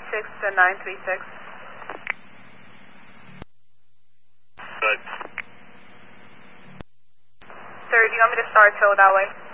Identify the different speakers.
Speaker 1: 936 to 936.
Speaker 2: Good.
Speaker 1: Sir, do you want me to start tow that way?